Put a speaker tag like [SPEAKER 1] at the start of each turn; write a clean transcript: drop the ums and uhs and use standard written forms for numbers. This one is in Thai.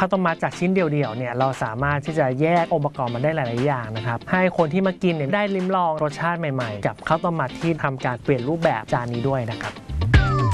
[SPEAKER 1] ข้าวต้มมัดจากชิ้นเดียวๆเนี่ยเราสามารถที่จะแยกองค์ประกอบมันได้หลายๆอย่างนะครับให้คนที่มากินเนี่ยได้ลิ้มลองรสชาติใหม่ๆกับข้าวต้มมัดที่ทำการเปลี่ยนรูปแบบจานนี้ด้วยนะครับ